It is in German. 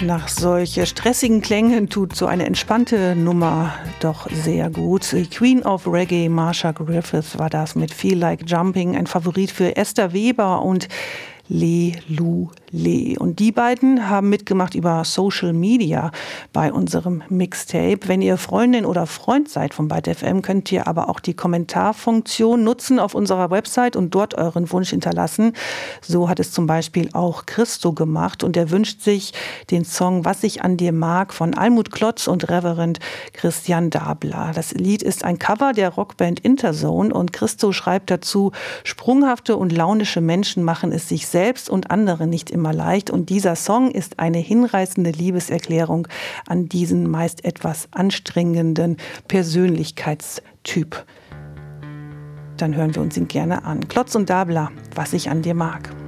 Nach solch stressigen Klängen tut so eine entspannte Nummer doch sehr gut. Die Queen of Reggae, Marcia Griffith, war das mit Feel Like Jumping, ein Favorit für Esther Weber und Le Lu Le. Und die beiden haben mitgemacht über Social Media bei unserem Mixtape. Wenn ihr Freundin oder Freund seid von Byte FM, könnt ihr aber auch die Kommentarfunktion nutzen auf unserer Website und dort euren Wunsch hinterlassen. So hat es zum Beispiel auch Christo gemacht und er wünscht sich den Song Was ich an dir mag von Almut Klotz und Reverend Christian Dabler. Das Lied ist ein Cover der Rockband Interzone und Christo schreibt dazu: Sprunghafte und launische Menschen machen es sich selbst und anderen nicht immer leicht. Und dieser Song ist eine hinreißende Liebeserklärung an diesen meist etwas anstrengenden Persönlichkeitstyp. Dann hören wir uns ihn gerne an. Klotz und Dabler, Was ich an dir mag.